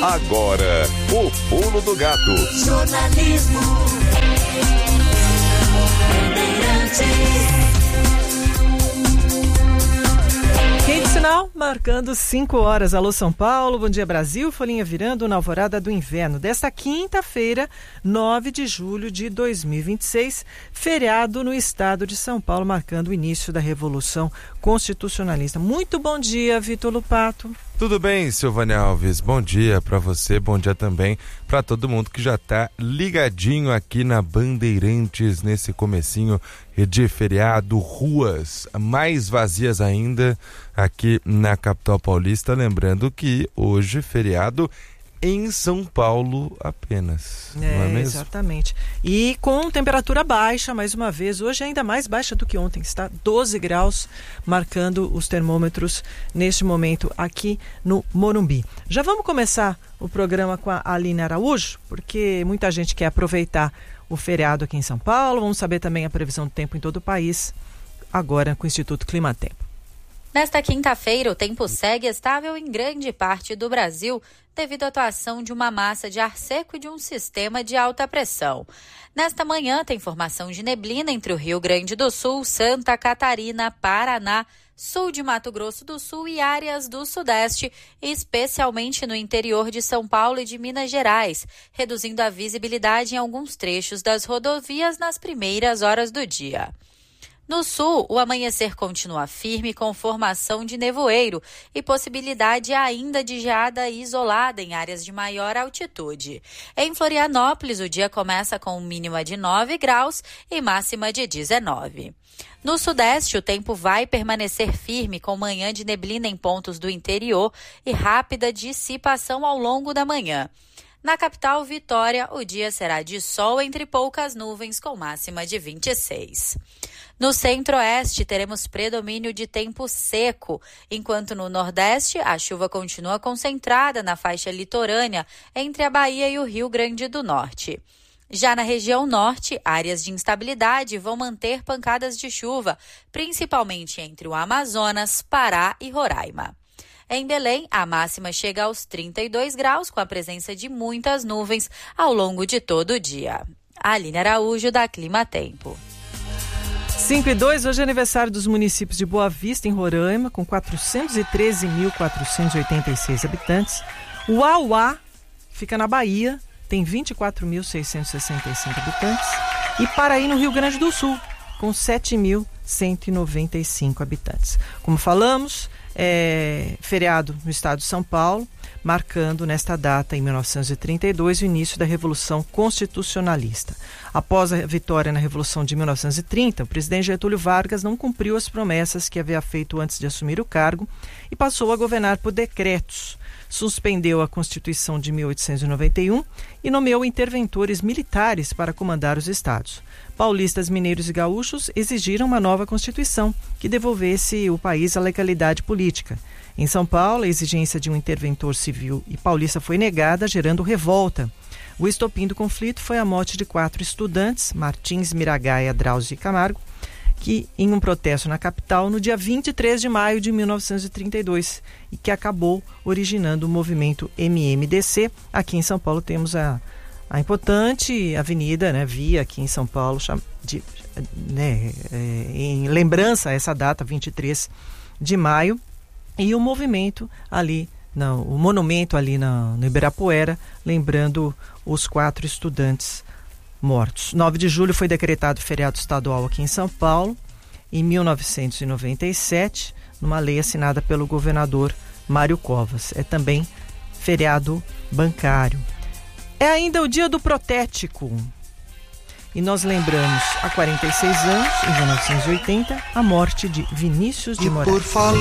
Agora, o Pulo do Gato. Jornalismo. Rede Sinal, marcando 5 horas. Alô São Paulo, bom dia Brasil, folhinha virando na alvorada do inverno desta quinta-feira, 9 de julho de 2026, feriado no estado de São Paulo, marcando o início da Revolução Constitucionalista. Muito bom dia, Vitor Lupato. Tudo bem, Silvânia Alves? Bom dia para você, bom dia também para todo mundo que já está ligadinho aqui na Bandeirantes nesse comecinho de feriado, ruas mais vazias ainda aqui na capital paulista, lembrando que hoje feriado em São Paulo apenas, não é mesmo? Exatamente. E com temperatura baixa, mais uma vez, hoje ainda mais baixa do que ontem, está 12 graus, marcando os termômetros neste momento aqui no Morumbi. Já vamos começar o programa com a Aline Araújo, porque muita gente quer aproveitar o feriado aqui em São Paulo. Vamos saber também a previsão do tempo em todo o país, agora com o Instituto Climatempo. Nesta quinta-feira, o tempo segue estável em grande parte do Brasil, devido à atuação de uma massa de ar seco e de um sistema de alta pressão. Nesta manhã, tem formação de neblina entre o Rio Grande do Sul, Santa Catarina, Paraná, sul de Mato Grosso do Sul e áreas do Sudeste, especialmente no interior de São Paulo e de Minas Gerais, reduzindo a visibilidade em alguns trechos das rodovias nas primeiras horas do dia. No sul, o amanhecer continua firme com formação de nevoeiro e possibilidade ainda de geada isolada em áreas de maior altitude. Em Florianópolis, o dia começa com mínima de 9 graus e máxima de 19. No sudeste, o tempo vai permanecer firme com manhã de neblina em pontos do interior e rápida dissipação ao longo da manhã. Na capital, Vitória, o dia será de sol entre poucas nuvens com máxima de 26. No centro-oeste, teremos predomínio de tempo seco, enquanto no nordeste, a chuva continua concentrada na faixa litorânea entre a Bahia e o Rio Grande do Norte. Já na região norte, áreas de instabilidade vão manter pancadas de chuva, principalmente entre o Amazonas, Pará e Roraima. Em Belém, a máxima chega aos 32 graus, com a presença de muitas nuvens ao longo de todo o dia. Aline Araújo, da Climatempo. 5:02, hoje é aniversário dos municípios de Boa Vista, em Roraima, com 413.486 habitantes. Uauá fica na Bahia, tem 24.665 habitantes. E Paraí, no Rio Grande do Sul, com 7.195 habitantes. Como falamos, feriado no estado de São Paulo, marcando nesta data, em 1932, o início da Revolução Constitucionalista. Após a vitória na Revolução de 1930, o presidente Getúlio Vargas não cumpriu as promessas que havia feito antes de assumir o cargo e passou a governar por decretos. Suspendeu a Constituição de 1891 e nomeou interventores militares para comandar os estados. Paulistas, mineiros e gaúchos exigiram uma nova Constituição que devolvesse o país à legalidade política. Em São Paulo, a exigência de um interventor civil e paulista foi negada, gerando revolta. O estopim do conflito foi a morte de 4 estudantes, Martins, Miragaia, Drauzio e Camargo, que em um protesto na capital no dia 23 de maio de 1932 e que acabou originando o movimento MMDC. Aqui em São Paulo temos a importante avenida, via aqui em São Paulo, em lembrança a essa data, 23 de maio, e o movimento ali, o monumento ali no Ibirapuera, lembrando os 4 estudantes mortos. 9 de julho foi decretado feriado estadual aqui em São Paulo, em 1997, numa lei assinada pelo governador Mário Covas. É também feriado bancário. É ainda o dia do protético. E nós lembramos, há 46 anos, em 1980, a morte de Vinícius de Moraes.